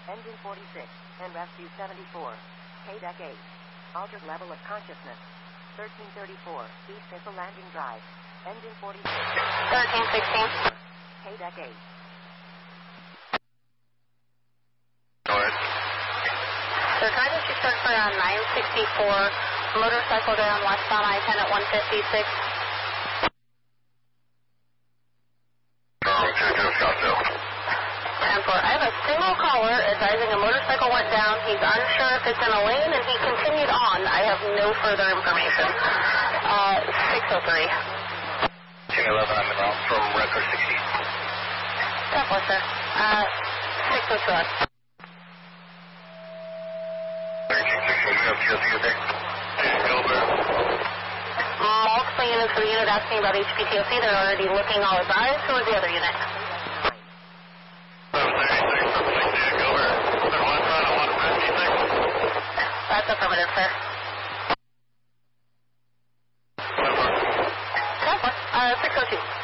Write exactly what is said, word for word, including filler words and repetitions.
Engine forty-six, and rescue seventy-four. K-Deck eight. Altered level of consciousness. thirteen thirty-four, East Missile Landing Drive. Engine forty-six. thirteen sixteen. K-Deck eight. So guidance you start for around nine sixty-four, motorcycle down westbound I ten at one fifty-six. ten four. I have a single caller advising a motorcycle went down. He's unsure if it's in a lane and he continued on. I have no further information. Uh, six oh three. two eleven, I'm en route from Record sixty. ten four, sir. Uh, six oh two. Multiple units for the unit asking about H P T O C. They're already looking all advised. Who was the other unit? That's affirmative, sir. ten four. Uh, six oh two.